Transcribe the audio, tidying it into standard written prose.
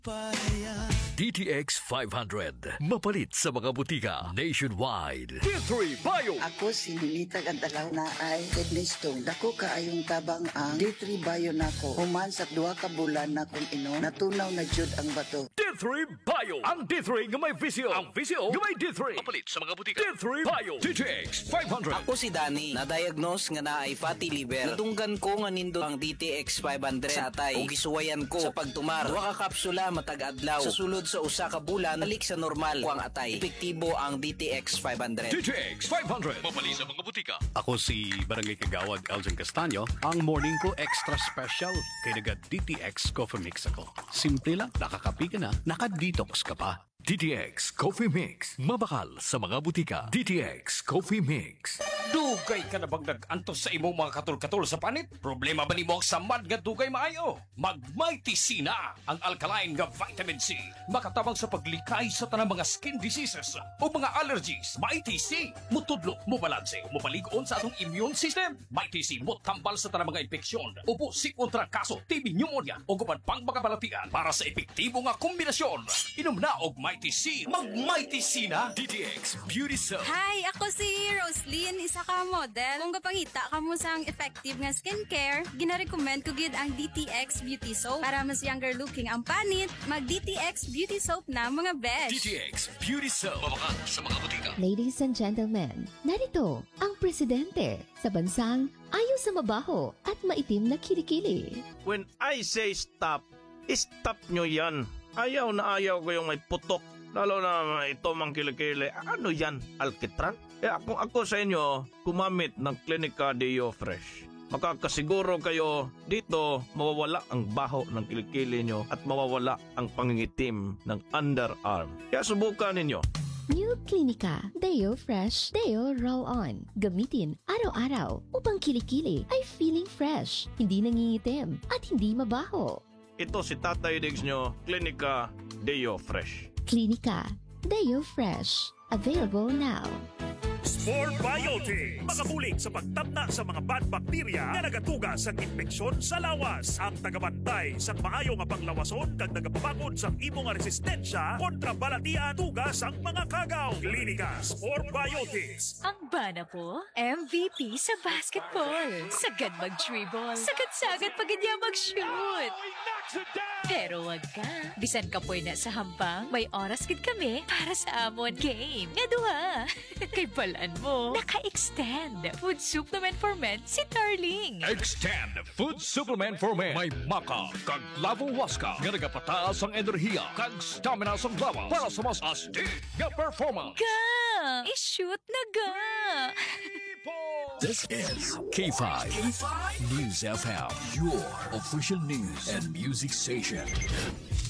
DTX 500. Mapalit sa mga butika nationwide. D3 Bio. Ako si Ninita Gandalaw na ay kidney stone. Dako kaayong tabang ang D3 Bio nako. Human sa 2 ka bulan na kung inom, natunaw na jud ang bato. D3 Bio. Ang D3 nga may visio. Ang visio nga may D3. Mapalit sa mga butika. D3 Bio. DTX 500. Ako si Danny, na-diagnose nga na ay fatty liver. Natunggan ko nga nindo ang DTX 500 sa atay. O gisuwayan ko sa pagtumar. 2 ka kapsula matag adlaw. Sa sulod sa usa ka bulan, balik sa normal ko ang atay. Epektibo ang DTX 500. DTX 500. Mapalit sa mga butika. Ako si Barangay Kagawad Elgin Castaño. Ang morning ko extra special kay naga DTX Coffee Mix ako. Simple lang, nakakapi ka na, naka-detox ka pa. DTX Coffee Mix. Mabakal sa mga butika. DTX Coffee Mix. Dugay ka na bang nag-antos sa imong mga katul-katul sa panit? Problema ba ni mo ang samad nga dugay maayo? Mag-Mighty C na ang alkaline nga vitamin C. Makatabang sa paglikay sa tanang mga skin diseases o mga allergies. Mighty C. Mutudlo, mubalanse, mupaligon sa atong immune system. Mighty C mo tambal sa tanang mga infeksyon. Upo si kontra kaso, TB pneumonia o guban pang makabalatian para sa epektibo nga kombinasyon. Inom na og Mighty C. Mag-Mighty C na. DTX Beauty Soap. Hi, ako si Roslyn, isa ka model. Kung kapangita ka mo sang effective nga skincare, gina-recommend ko gid ang DTX Beauty Soap. Para mas younger looking ang panit, mag-DTX Beauty Soap na mga besh. DTX Beauty Soap. Mabakal sa mga butika. Ladies and gentlemen, narito ang presidente sa bansang ayaw sa mabaho at maitim na kilikili. When I say stop, stop nyo yan. Ayaw na ayaw ko yung may putok. Lalo na ito mang kilikili. Ano yan? Alkitran? Kung ako sa inyo, kumamit ng Clinica Deo Fresh. Makakasiguro kayo dito mawawala ang baho ng kilikili nyo at mawawala ang pangingitim ng underarm. Kaya subukan ninyo. New Clinica Deo Fresh Deo Roll-On. Gamitin araw-araw upang kilikili ay feeling fresh, hindi nangingitim at hindi mabaho. Ito si Tatay Diggs nyo, Clinica Deo Fresh. Clinica Deo Fresh. Available now. Sport Biotic. Makabulig sa pagtabna sa mga bad bacteria na nagatuga sa infeksyon sa lawas. Ang tagabantay sa maayo nga panglawason kag nagapabakod sa imo nga resistensya kontra balatian tugas ang mga kagaw. Klinika Sport Biotics. Ang bana po, MVP sa basketball. Sagad mag-dribble. Sagad-sagad pag niya mag-shoot. Pero wag ka. Bisan ka po na sa hambang, may oras gid kami para sa amon game. Nga duha. Kay balaan mo, naka-extend. Food supplement for men si Darling. Extend Food Supplement for Men. May maka, kag lavo waska. Nga nagapataas ang enerhiya, kag stamina sa lawas. Para sa mas astig nga performance. Ga! I-shoot na ga! This is K5 News FM, your official news and music station.